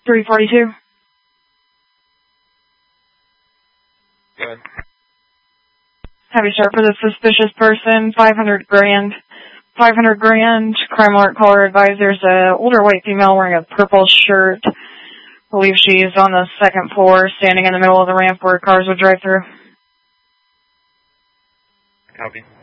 342. Go ahead. Have you start for the suspicious person, 500 grand. 500 grand, crime alert caller advised there's an older white female wearing a purple shirt. I believe she's on the second floor, standing in the middle of the ramp where cars would drive through. Copy.